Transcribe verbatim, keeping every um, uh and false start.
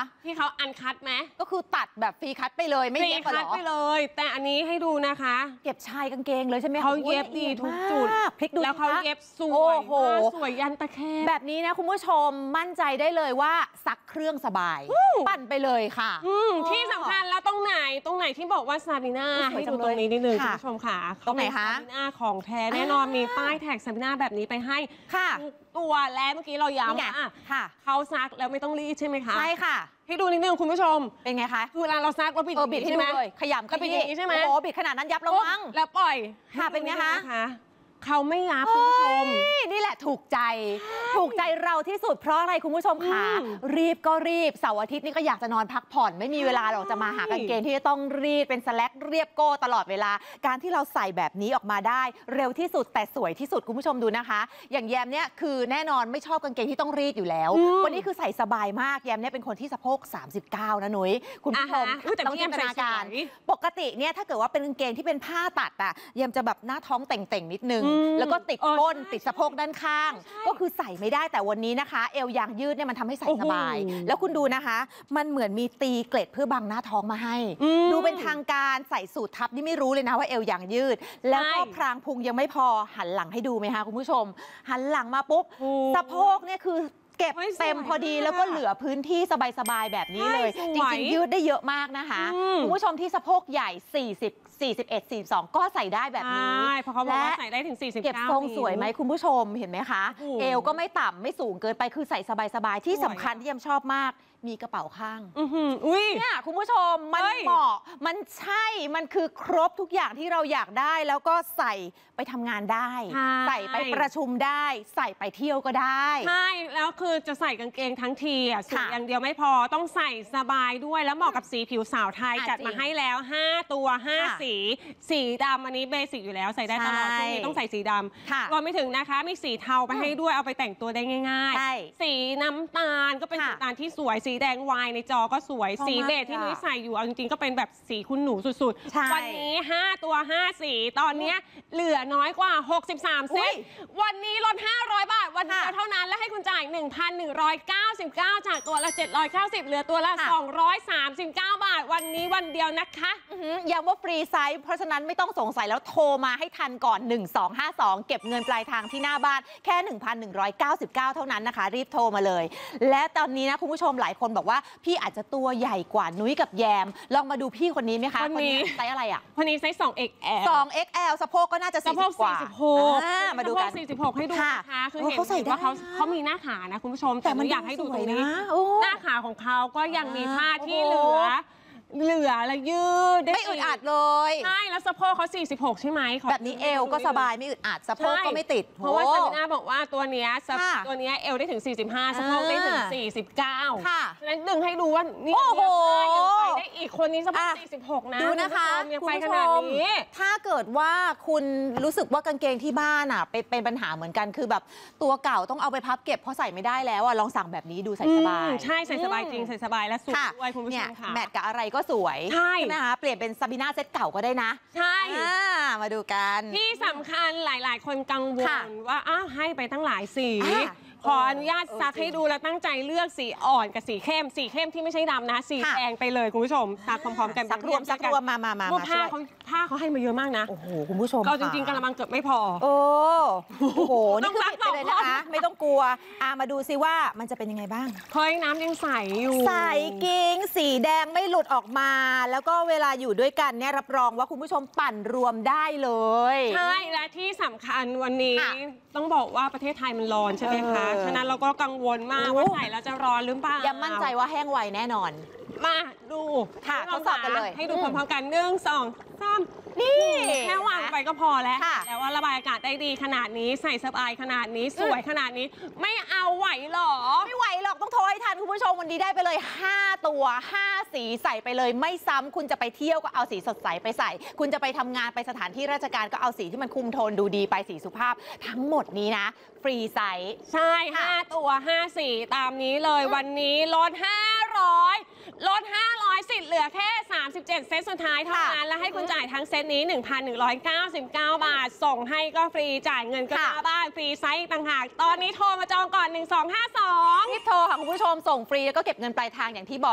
ที่เขาอันคัดไหมก็คือตัดแบบฟรีคัดไปเลยไม่เย็บหรอฟรีคัดไปเลยแต่อันนี้ให้ดูนะคะเก็บชายกางเกงเลยใช่ไหมเขาเย็บดีทุกจุดพลิกดูแล้วเขาเย็บสวยสวยยันตะแคงแบบนี้นะคุณผู้ชมมั่นใจได้เลยว่าซักเครื่องสบายปั่นไปเลยค่ะที่สำคัญแล้วตรงไหนตรงไหนที่บอกว่าซาบีน่าให้ดูตรงนี้นิดนึงคุณผู้ชมค่ะตรงไหนคะซาบีน่าของแท้แน่นอนมีป้ายแท็กซาบีน่าแบบนี้ไปให้ค่ะตัวและเมื่อกี้เราย้ำว่าเขาซักแล้วไม่ต้องรีดใช่ไหมคะใช่ค่ะให้ดูนิดนึงคุณผู้ชมเป็นไงคะเวลาเราซักเราบิดบิดใช่ไหมขยำก็บิดอย่างนี้ใช่ไหมโอ้บิดขนาดนั้นยับแล้วมั้งแล้วปล่อยค่ะเป็นไงคะเขาไม่ยับคุณผู้ชมนี่แหละถูกใจถูกใจเราที่สุดเพราะอะไรคุณผู้ชมคะรีบก็รีบเสาร์อาทิตย์นี่ก็อยากจะนอนพักผ่อนไม่มีเวลาหรอกจะมาหากางเกงที่จะต้องรีดเป็นสแลกเรียบโก้ตลอดเวลาการที่เราใส่แบบนี้ออกมาได้เร็วที่สุดแต่สวยที่สุดคุณผู้ชมดูนะคะอย่างแยมเนี่ยคือแน่นอนไม่ชอบกางเกงที่ต้องรีดอยู่แล้ววันนี้คือใส่สบายมากแยมเนี่ยเป็นคนที่สะโพกสามสิบเก้านะนุ้ยคุณผู้ชมต้องจินตนาการปกติเนี่ยถ้าเกิดว่าเป็นกางเกงที่เป็นผ้าตัดอะแยมจะแบบหน้าท้องเต่งๆนิดนึงแล้วก็ติดก้นติดสะโพกด้านข้างก็คือใส่ไม่ได้แต่วันนี้นะคะเอวยางยืดเนี่ยมันทำให้ใส่สบายแล้วคุณดูนะคะมันเหมือนมีตีเกล็ดเพื่อบังหน้าท้องมาให้ดูเป็นทางการใส่สูททับนี่ไม่รู้เลยนะว่าเอวยางยืดแล้วก็พรางพุงยังไม่พอหันหลังให้ดูไหมคะคุณผู้ชมหันหลังมาปุ๊บสะโพกเนี่ยคือเก็บเต็มพอดีแล้วก็เหลือพื้นที่สบายๆแบบนี้เลยจริงๆยืดได้เยอะมากนะคะคุณผู้ชมที่สะโพกใหญ่สี่สิบ สี่สิบเอ็ด สี่สิบสองก็ใส่ได้แบบนี้เพราะเขาบอกว่าใส่ได้ถึงสี่สิบเก้าเก็บทรงสวยไหมคุณผู้ชมเห็นไหมคะเอวก็ไม่ต่ำไม่สูงเกินไปคือใส่สบายๆที่สำคัญที่ยมชอบมากมีกระเป๋าข้างเนี่ยคุณผู้ชมมันเหมาะมันใช่มันคือครบทุกอย่างที่เราอยากได้แล้วก็ใส่ไปทำงานได้ใส่ไปประชุมได้ใส่ไปเที่ยวก็ได้ใช่แล้วคือจะใส่กางเกงทั้งทีอ่ะสวยอย่างเดียวไม่พอต้องใส่สบายด้วยแล้วเหมาะกับสีผิวสาวไทยจัดมาให้แล้วห้าตัวห้าสีสีดำอันนี้เบสิกอยู่แล้วใส่ได้ตลอดช่วงนี้ต้องใส่สีดำรวมไปถึงนะคะมีสีเทาไปให้ด้วยเอาไปแต่งตัวได้ง่ายๆสีน้ำตาลก็เป็นสีน้ำตาลที่สวยสีแดงวายในจอก็สวยสีเบจที่นุ้ยใส่อยู่เอาจริงๆก็เป็นแบบสีคุณหนูสุดๆวันนี้ห้าตัวห้าสีตอนนี้เหลือน้อยกว่าหกสิบสามเซตวันนี้ลดห้าร้อยบาทวันเดียวเท่านั้นและให้คุณจ่าย หนึ่งพันหนึ่งร้อยเก้าสิบเก้า จากตัวละเจ็ดร้อยเก้าสิบเหลือตัวละสองร้อยสามสิบเก้าบาทวันนี้วันเดียวนะคะย้ำว่าฟรีไซส์เพราะฉะนั้นไม่ต้องสงสัยแล้วโทรมาให้ทันก่อนหนึ่งสองห้าสองเก็บเงินปลายทางที่หน้าบ้านแค่ หนึ่งพันหนึ่งร้อยเก้าสิบเก้า เท่านั้นนะคะรีบโทรมาเลยและตอนนี้นะคุณผู้ชมหลายคนบอกว่าพี่อาจจะตัวใหญ่กว่านุ้ยกับแยมลองมาดูพี่คนนี้ไหมคะคนนี้ไซส์อะไรอ่ะคนนี้ไซส์ สอง เอ็กซ์ แอลสอง เอ็กซ์ แอล สะโพกก็น่าจะสี่สิบกว่ามาดูกันสี่สิบหกให้ดูนะคะคือเห็นว่าเขาเขามีหน้าขานะคุณผู้ชมแต่มันอยากให้ดูตรงนี้หน้าขาของเขาก็ยังมีผ้าที่เหลือเหลือและยืดไม่อึดอัดเลยใช่แล้วสะโพกเขาสี่สิบหกใช่ไหมแบบนี้เอวก็สบายไม่อึดอัดสะโพกก็ไม่ติดเพราะว่าซาบีน่าบอกว่าตัวเนี้ยตัวเนี้ยเอวได้ถึงสี่สิบห้าสะโพกได้ถึงสี่สิบเก้าค่ะฉะนั้นดึงให้ดูว่านี่ยังไปได้อีกคนนี้สะโพกสี่สิบหกนะดูนะคะคุณผู้ชมถ้าเกิดว่าคุณรู้สึกว่ากางเกงที่บ้านอ่ะเป็นปัญหาเหมือนกันคือแบบตัวเก่าต้องเอาไปพับเก็บเพราะใส่ไม่ได้แล้วอ่ะลองสั่งแบบนี้ดูใส่สบายใช่ใส่สบายจริงใส่สบายและสวยด้วยคุณผู้ชมค่ะแมทกับอะไรก็สวยใช่นะคะเปลี่ยนเป็นซาบีน่าเซตเก่าก็ได้นะใช่มาดูกันที่สำคัญหลายๆคนกังวลว่าอ้าวให้ไปตั้งหลายสีขออนุญาตซักให้ดูแล้วตั้งใจเลือกสีอ่อนกับสีเข้มสีเข้มที่ไม่ใช่ดำนะสีแดงไปเลยคุณผู้ชมซักพร้อมๆกันซักรวมซักรวมมามามาผ้าเขาผ้าเขาให้มาเยอะมากนะโอ้โหคุณผู้ชมก็จริงๆกระมังเกือบไม่พอโอ้โหนี่คือปิดไปเลยนะคะไม่ต้องกลัวอ่ามาดูซิว่ามันจะเป็นยังไงบ้างเฮ้ยน้ำยังใสอยู่ใสกิ้งสีแดงไม่หลุดออกมาแล้วก็เวลาอยู่ด้วยกันเนี่ยรับรองว่าคุณผู้ชมปั่นรวมได้เลยใช่และที่สำคัญวันนี้ต้องบอกว่าประเทศไทยมันร้อนใช่ไหมคะฉะนั้นเราก็กังวลมากว่าใส่แล้วจะร้อนหรือเปล่ายังมั่นใจว่าแห้งไวแน่นอนมาดูค่ะทดสอบกันเลยให้ดูพร้อมๆกันหนึ่งสองสามนี่แค่วางไปก็พอแล้วแต่ว่าระบายอากาศได้ดีขนาดนี้ใส่สบายขนาดนี้สวยขนาดนี้ไม่เอาไหวหรอไม่ไหวหรอกต้องโทรให้ทันคุณผู้ชมวันนี้ได้ไปเลยห้าตัวห้าสีใส่ไปเลยไม่ซ้ำคุณจะไปเที่ยวก็เอาสีสดใสไปใส่คุณจะไปทำงานไปสถานที่ราชการก็เอาสีที่มันคุมโทนดูดีไปสีสุภาพทั้งหมดนี้นะฟรีไซส์ใช่ห้าตัวห้าสีตามนี้เลยวันนี้ลดห้าร้อยลดห้าร้อยสิทธิ์เหลือแค่สามสิบเจ็ดเซตสุดท้ายเท่านั้นและให้คุณจ่ายทั้งเซตนี้ หนึ่งพันหนึ่งร้อยเก้าสิบเก้า บาทส่งให้ก็ฟรีจ่ายเงินก็ค่าบ้านฟรีไซส์ต่างหากตอนนี้โทรมาจองก่อนหนึ่งสองห้าสองรีบโทรค่ะคุณผู้ชมส่งฟรีแล้วก็เก็บเงินปลายทางอย่างที่บอก